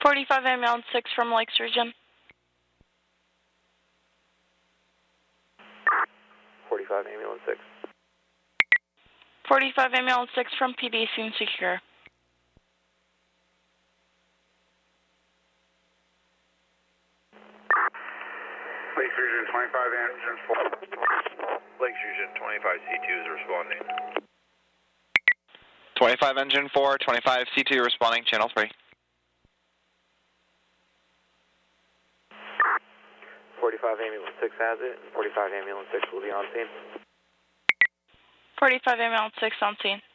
45 ambulance 6 from Lakes Region. 45 ambulance 6. 45 ambulance 6 from PD scene secure. Lakes Region 25 ambulance 4. Lakes Region 25 C2 is responding. 25 engine 4, 25 C2 responding, channel 3. 45 ambulance 6 has it. 45 ambulance 6 will be on scene. 45 ambulance 6 on scene.